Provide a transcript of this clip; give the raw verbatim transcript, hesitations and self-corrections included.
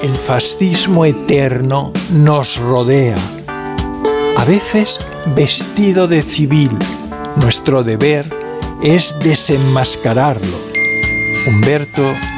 el fascismo eterno nos rodea, a veces vestido de civil. Nuestro deber es desenmascararlo. Humberto